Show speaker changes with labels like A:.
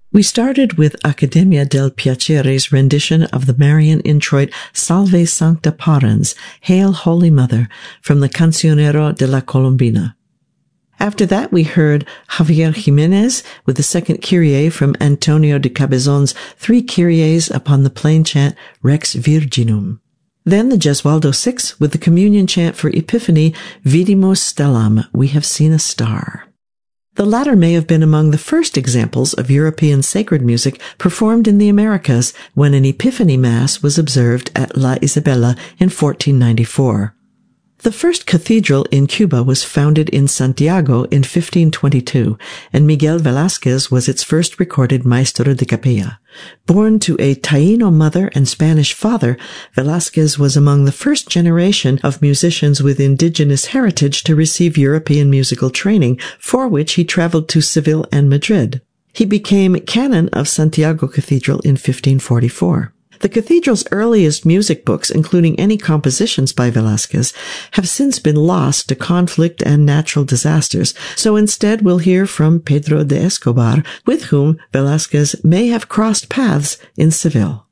A: We started with Accademia del Piacere's rendition of the Marian introit Salve Sancta Parens, Hail Holy Mother, from the Cancionero de la Colombina. After that, we heard Javier Jimenez with the second Kyrie from Antonio de Cabezon's three Kyries upon the plain chant Rex Virginum. Then the Gesualdo Six with the communion chant for Epiphany, Vidimus Stellam, We Have Seen a Star. The latter may have been among the first examples of European sacred music performed in the Americas when an Epiphany Mass was observed at La Isabela in 1494. The first cathedral in Cuba was founded in Santiago in 1522, and Miguel Velázquez was its first recorded maestro de capilla. Born to a Taíno mother and Spanish father, Velázquez was among the first generation of musicians with indigenous heritage to receive European musical training, for which he traveled to Seville and Madrid. He became canon of Santiago Cathedral in 1544. The cathedral's earliest music books, including any compositions by Velázquez, have since been lost to conflict and natural disasters, so instead we'll hear from Pedro de Escobar, with whom Velázquez may have crossed paths in Seville.